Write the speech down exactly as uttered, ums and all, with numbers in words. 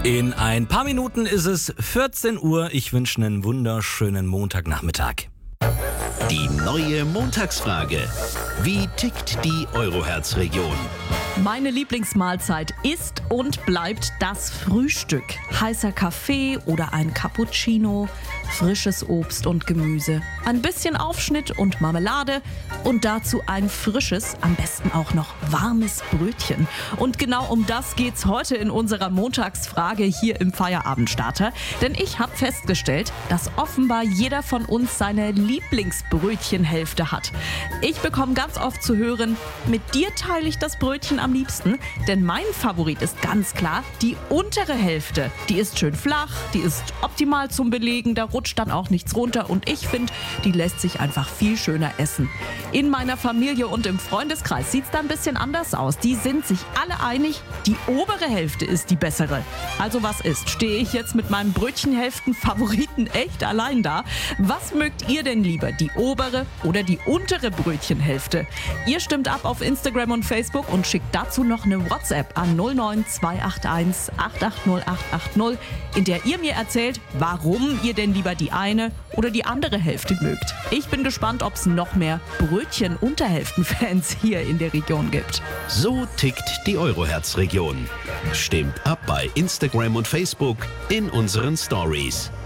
In ein paar Minuten ist es vierzehn Uhr. Ich wünsche einen wunderschönen Montagnachmittag. Die neue Montagsfrage. Wie tickt die Euroherz-Region? Meine Lieblingsmahlzeit ist und bleibt das Frühstück. Heißer Kaffee oder ein Cappuccino, frisches Obst und Gemüse, ein bisschen Aufschnitt und Marmelade und dazu ein frisches, am besten auch noch warmes Brötchen. Und genau um das geht's heute in unserer Montagsfrage hier im Feierabendstarter. Denn ich habe festgestellt, dass offenbar jeder von uns seine Lieblingsbrötchenhälfte hat. Ich bekomme ganz oft zu hören, mit dir teile ich das Brötchen am liebsten, denn mein Favorit ist ganz klar die untere Hälfte. Die ist schön flach, die ist optimal zum Belegen, da rutscht dann auch nichts runter und ich finde, die lässt sich einfach viel schöner essen. In meiner Familie und im Freundeskreis sieht es da ein bisschen anders aus. Die sind sich alle einig, die obere Hälfte ist die bessere. Also was ist? Stehe ich jetzt mit meinem Brötchenhälften-Favoriten echt allein da? Was mögt ihr denn lieber, die obere oder die untere Brötchenhälfte? Ihr stimmt ab auf Instagram und Facebook und schickt dazu noch eine WhatsApp an null neun zwei acht eins acht acht null acht acht null, in der ihr mir erzählt, warum ihr denn lieber die eine oder die andere Hälfte mögt. Ich bin gespannt, ob es noch mehr Brötchen-Unterhälften-Fans hier in der Region gibt. So tickt die Euroherz-Region. Stimmt ab bei Instagram und Facebook in unseren Stories.